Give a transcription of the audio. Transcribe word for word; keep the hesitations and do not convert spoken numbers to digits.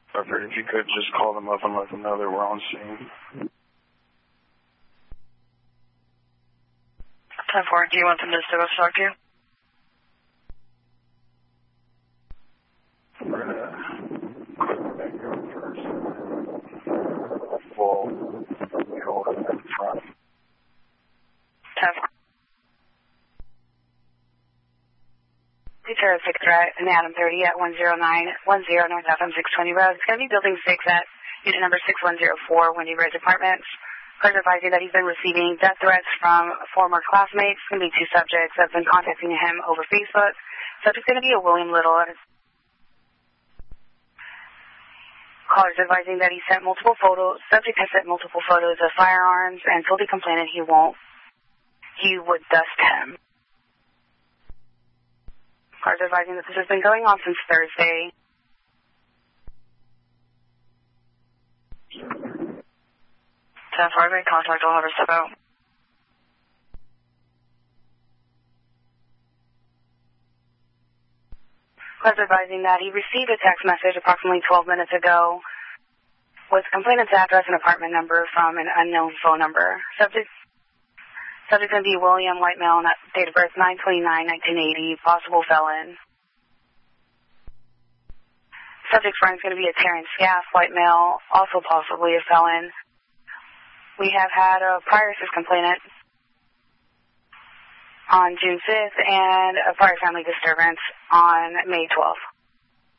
Perfect. If you could just call them up and let them know that we're on scene. ten four, do you want them to still talk to you? We're going to click the back door first. Full control at the front. ten four. Peter six right, and Adam thirty at one zero nine one zero North F M six twenty Road. It's going to be building six at unit number six one zero four, Wendy Ridge Apartments. Clerk advising that he's been receiving death threats from former classmates. It's going to be two subjects that have been contacting him over Facebook. Subject's going to be a William Little. Caller's advising that he sent multiple photos. Subject has sent multiple photos of firearms and told the complainant he won't, he would dust him. Caller's advising that this has been going on since Thursday. ten four, make contact, I'll have her step out. Caller's advising that he received a text message approximately twelve minutes ago with complainant's address and apartment number from an unknown phone number. Subject Subject going to be William, white male, date of birth nine twenty-nine nineteen eighty, possible felon. Subject's friend is going to be a Terrence Scaff, white male, also possibly a felon. We have had a prior assist complainant on June fifth and a prior family disturbance on May twelfth.